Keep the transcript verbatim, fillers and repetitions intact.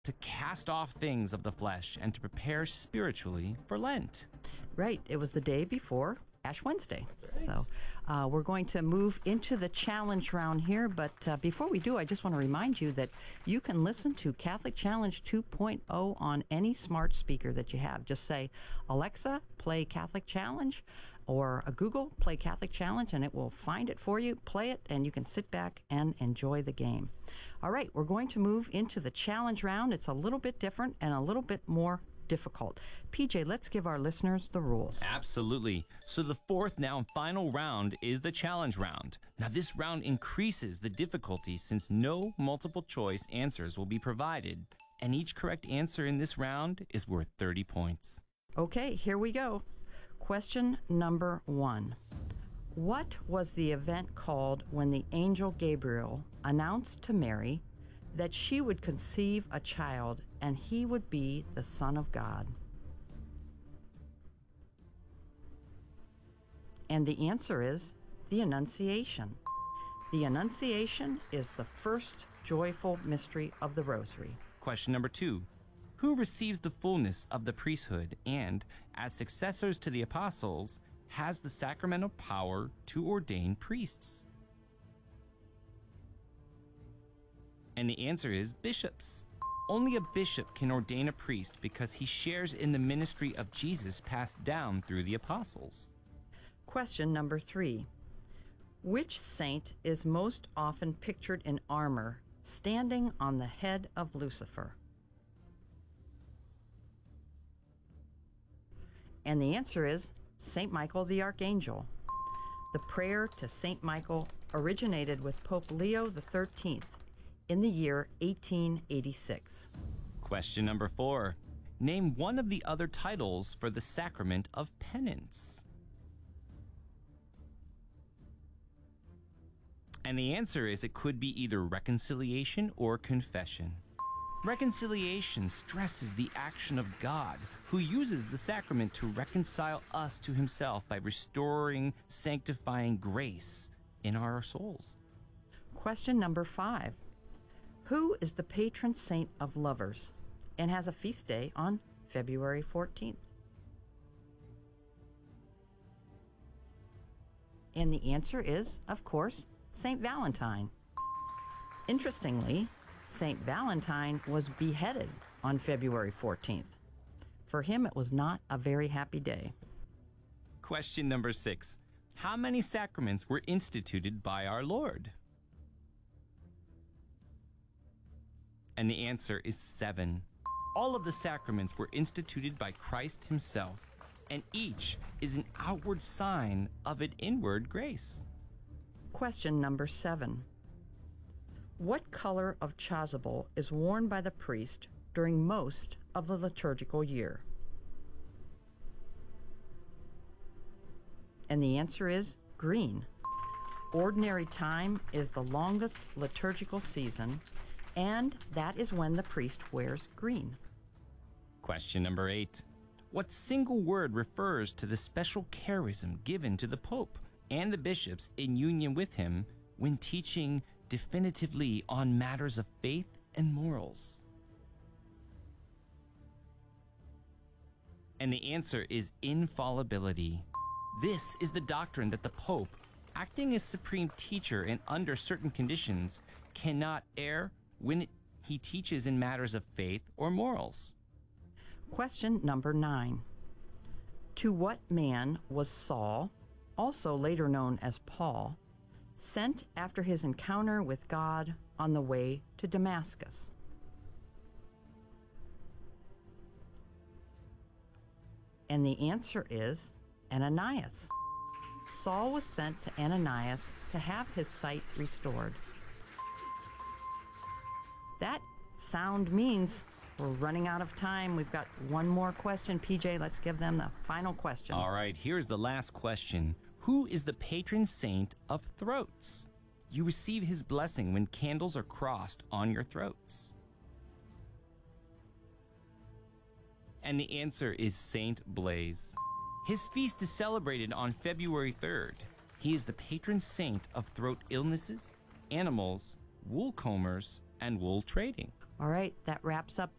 to cast off things of the flesh and to prepare spiritually for Lent. Right. It was the day before Ash Wednesday. That's right. So uh, we're going to move into the challenge round here. But uh, before we do, I just want to remind you that you can listen to Catholic Challenge two point oh on any smart speaker that you have. Just say, Alexa, play Catholic Challenge, or a Google, play Catholic Challenge, and it will find it for you, play it, and you can sit back and enjoy the game. All right, we're going to move into the challenge round. It's a little bit different and a little bit more difficult. P J, let's give our listeners the rules. Absolutely. So the fourth, now and final round is the challenge round. Now this round increases the difficulty since no multiple choice answers will be provided, and each correct answer in this round is worth thirty points. Okay, here we go. Question number one. What was the event called when the angel Gabriel announced to Mary that she would conceive a child and he would be the Son of God? And the answer is the Annunciation. The Annunciation is the first joyful mystery of the Rosary. Question number two. Who receives the fullness of the priesthood and, as successors to the apostles, has the sacramental power to ordain priests? And the answer is bishops. Only a bishop can ordain a priest because he shares in the ministry of Jesus passed down through the apostles. Question number three. Which saint is most often pictured in armor, standing on the head of Lucifer? And the answer is Saint Michael the Archangel. The prayer to Saint Michael originated with Pope Leo the thirteenth in the year eighteen eighty-six. Question number four. Name one of the other titles for the sacrament of penance. And the answer is it could be either reconciliation or confession. Reconciliation stresses the action of God, who uses the sacrament to reconcile us to himself by restoring, sanctifying grace in our souls. Question number five. Who is the patron saint of lovers and has a feast day on February fourteenth? And the answer is, of course, Saint Valentine. Interestingly, Saint Valentine was beheaded on February fourteenth. For him, it was not a very happy day. Question number six. How many sacraments were instituted by our Lord? And the answer is seven. All of the sacraments were instituted by Christ himself, and each is an outward sign of an inward grace. Question number seven. What color of chasuble is worn by the priest during most of the liturgical year? And the answer is green. Ordinary time is the longest liturgical season, and that is when the priest wears green. Question number eight. What single word refers to the special charism given to the Pope and the bishops in union with him when teaching definitively on matters of faith and morals? And the answer is infallibility. This is the doctrine that the Pope, acting as supreme teacher and under certain conditions, cannot err when he teaches in matters of faith or morals. Question number nine. To what man was Saul, also later known as Paul, sent after his encounter with God on the way to Damascus? And the answer is Ananias. Saul was sent to Ananias to have his sight restored. That sound means we're running out of time. We've got one more question. P J, let's give them the final question. All right, here's the last question. Who is the patron saint of throats? You receive his blessing when candles are crossed on your throats. And the answer is Saint Blaise. His feast is celebrated on February third. He is the patron saint of throat illnesses, animals, wool combers, and wool trading. All right, that wraps up